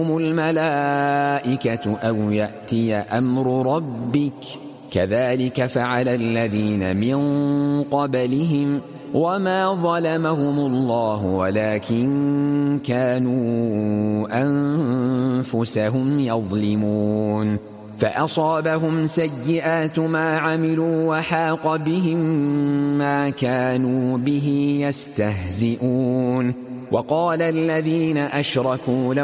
الملائكة أو يأتي أمر ربك كذلك فعل الذين من قبلهم وما ظلمهم الله ولكن كانوا أنفسهم يظلمون فأصابهم سيئات ما عملوا وحاق بهم ما كانوا به يستهزئون وقال الذين أشركوا